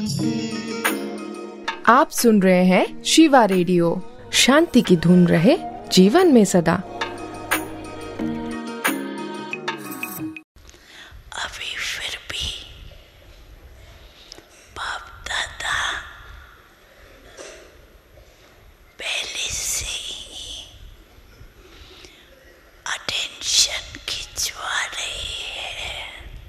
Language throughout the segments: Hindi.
आप सुन रहे हैं शिवा रेडियो। शांति की धुन रहे जीवन में सदा। अभी फिर भी बाप दादा पहले से ही अटेंशन खिंचवा रहे हैं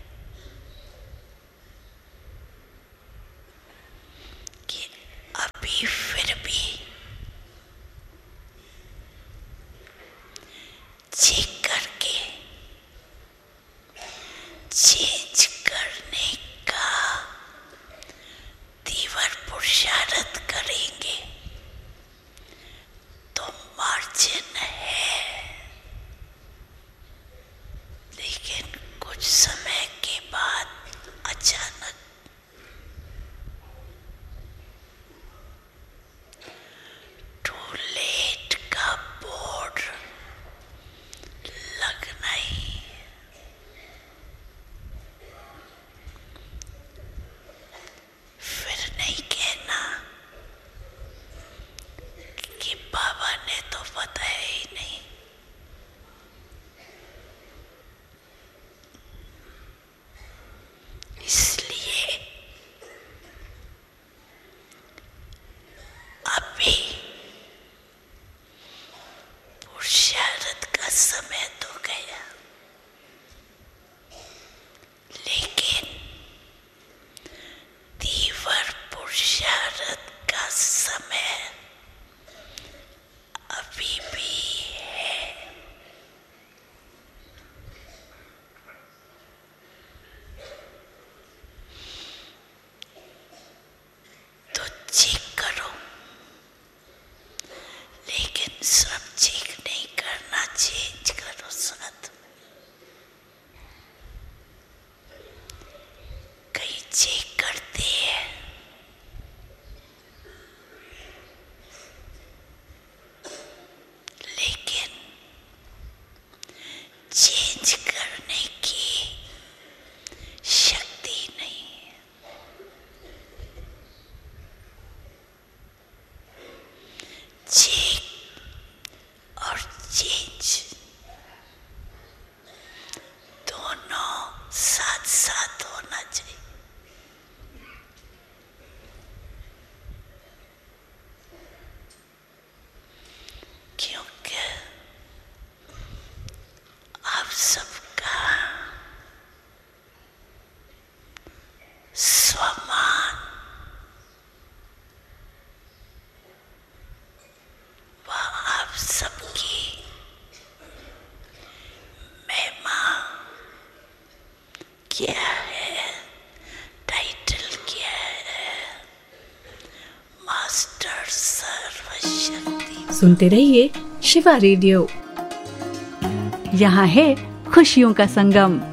कि अभी फिर भी चेक करके चेंज करने का तीव्र पुरुषार्थ करेंगे तो मार्जिन है, लेकिन कुछ समय के बाद अचानक टू लेट का बोर्ड लगना ही फिर नहीं कहना कि बाबा ने तो बताया ही नहीं। इसलिए अभी पुरुषार्थ का समय तो गया, लेकिन तीव्र पुरुषार्थ का समय अभी भी है। तो चेक करो, लेकिन सिर्फ चेक नहीं करना, चेंज करो साथ में। कई चेक करते हैं, लेकिन चेंज करने की शक्ति नहीं है। चेक और चेंज दोनों साथ साथ होना चाहिए। क्योंकि आप सबका स्वमान व आप सबकी महिमा क्या है, टाइटल क्या है, मास्टर सर्वशक्ति। सुनते रहिए शिवा रेडियो। यहाँ है खुशियों का संगम।